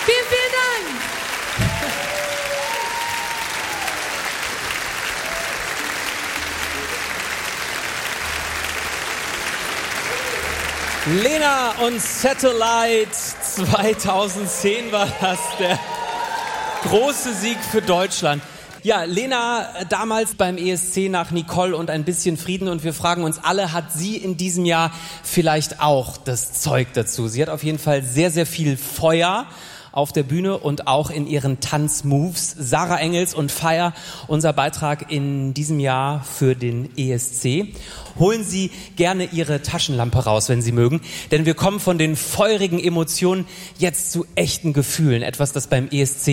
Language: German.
Vielen, vielen Dank. Lena und Satellite 2010 war das, der große Sieg für Deutschland. Ja, Lena damals beim ESC nach Nicole und ein bisschen Frieden, und wir fragen uns alle, hat sie in diesem Jahr vielleicht auch das Zeug dazu? Sie hat auf jeden Fall sehr, sehr viel Feuer auf der Bühne und auch in ihren Tanzmoves. Sarah Engels und Fire, unser Beitrag in diesem Jahr für den ESC. Holen Sie gerne Ihre Taschenlampe raus, wenn Sie mögen, denn wir kommen von den feurigen Emotionen jetzt zu echten Gefühlen. Etwas, das beim ESC